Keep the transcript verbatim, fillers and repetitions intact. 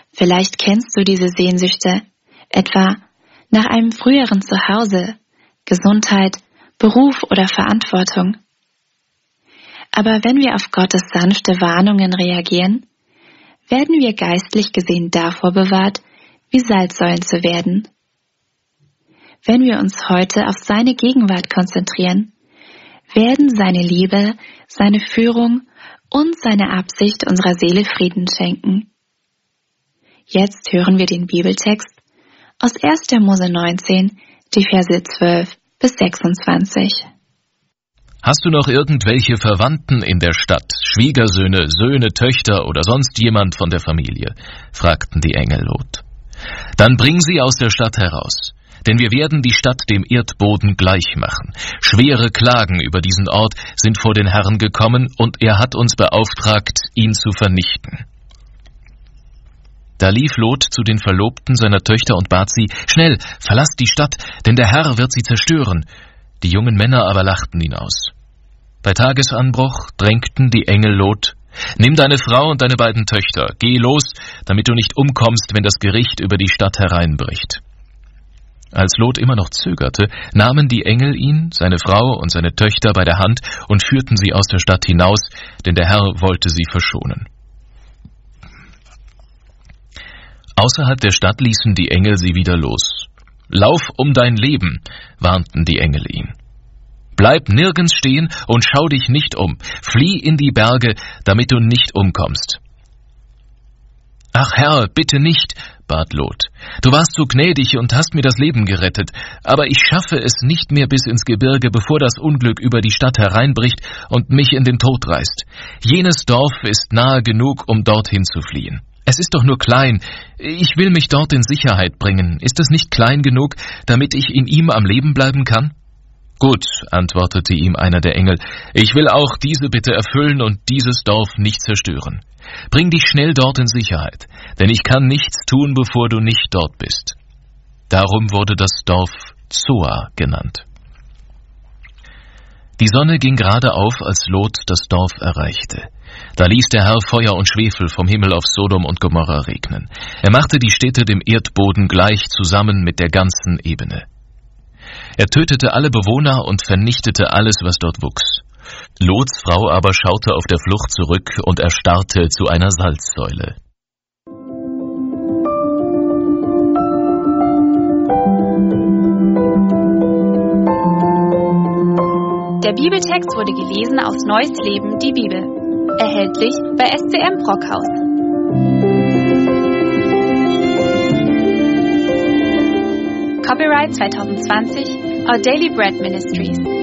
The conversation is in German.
Vielleicht kennst du diese Sehnsüchte, etwa nach einem früheren Zuhause, Gesundheit, Beruf oder Verantwortung. Aber wenn wir auf Gottes sanfte Warnungen reagieren, werden wir geistlich gesehen davor bewahrt, wie Salzsäulen zu werden. Wenn wir uns heute auf seine Gegenwart konzentrieren, werden seine Liebe, seine Führung und seine Absicht unserer Seele Frieden schenken. Jetzt hören wir den Bibeltext aus erster Mose neunzehn, die Verse zwölf bis sechsundzwanzig. Hast du noch irgendwelche Verwandten in der Stadt, Schwiegersöhne, Söhne, Töchter oder sonst jemand von der Familie? Fragten die Engel Lot. Dann bring sie aus der Stadt heraus, denn wir werden die Stadt dem Erdboden gleich machen. Schwere Klagen über diesen Ort sind vor den Herrn gekommen, und er hat uns beauftragt, ihn zu vernichten. Da lief Lot zu den Verlobten seiner Töchter und bat sie, »Schnell, verlasst die Stadt, denn der Herr wird sie zerstören.« Die jungen Männer aber lachten ihn aus. Bei Tagesanbruch drängten die Engel Lot, »Nimm deine Frau und deine beiden Töchter, geh los, damit du nicht umkommst, wenn das Gericht über die Stadt hereinbricht.« Als Lot immer noch zögerte, nahmen die Engel ihn, seine Frau und seine Töchter bei der Hand und führten sie aus der Stadt hinaus, denn der Herr wollte sie verschonen. Außerhalb der Stadt ließen die Engel sie wieder los. »Lauf um dein Leben«, warnten die Engel ihn. »Bleib nirgends stehen und schau dich nicht um. Flieh in die Berge, damit du nicht umkommst.« »Ach Herr, bitte nicht«, bat Lot. »Du warst so gnädig und hast mir das Leben gerettet, aber ich schaffe es nicht mehr bis ins Gebirge, bevor das Unglück über die Stadt hereinbricht und mich in den Tod reißt. Jenes Dorf ist nahe genug, um dorthin zu fliehen. Es ist doch nur klein. Ich will mich dort in Sicherheit bringen. Ist es nicht klein genug, damit ich in ihm am Leben bleiben kann?« »Gut«, antwortete ihm einer der Engel, »ich will auch diese Bitte erfüllen und dieses Dorf nicht zerstören. Bring dich schnell dort in Sicherheit, denn ich kann nichts tun, bevor du nicht dort bist.« Darum wurde das Dorf Zoar genannt. Die Sonne ging gerade auf, als Lot das Dorf erreichte. Da ließ der Herr Feuer und Schwefel vom Himmel auf Sodom und Gomorra regnen. Er machte die Städte dem Erdboden gleich zusammen mit der ganzen Ebene. Er tötete alle Bewohner und vernichtete alles, was dort wuchs. Lots Frau aber schaute auf der Flucht zurück und erstarrte zu einer Salzsäule. Der Bibeltext wurde gelesen aus Neues Leben, die Bibel. Erhältlich bei S C M Brockhaus. Copyright zwanzig zwanzig, Our Daily Bread Ministries.